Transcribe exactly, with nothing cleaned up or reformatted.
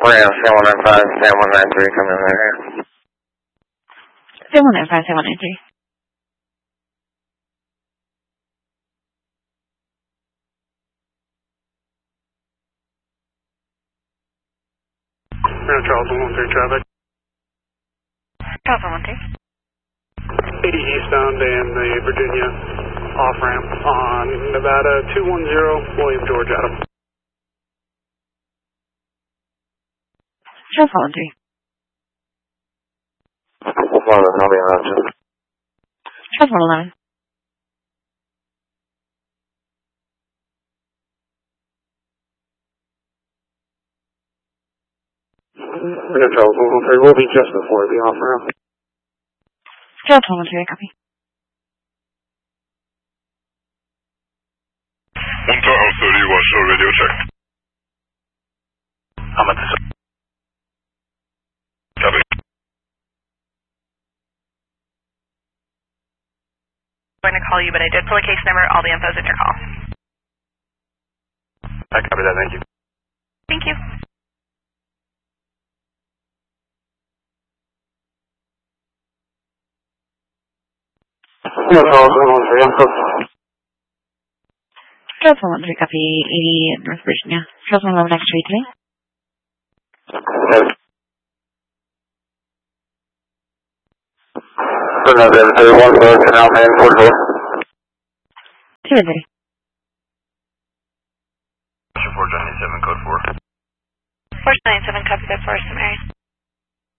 We're going to San one nine five, San one nine three coming in here. San one nine five, San one nine three. Charles one one three traffic. Charles one one three. eighty eastbound and the Virginia off-ramp on Nevada two one zero, William George Adam. Charles one one three. one eleven, I'll be on option. Charles one eleven. Charles one one three, we'll be just before the off-ramp. Charles one one three, copy. one Tahoe thirty, watch the radio check. I'm at the... Copy. I'm going to call you, but I did pull a case number. All the info's in your call. I copy that, thank you. Thank you. Charles one one three, I'm close. Charles one one three, copy. eighty North Virginia. Charles one eleven, X-ray today. Another one four, Canal Man, four four. two thirty. four ninety-seven, code four. four ninety-seven, copy that for us, Mary.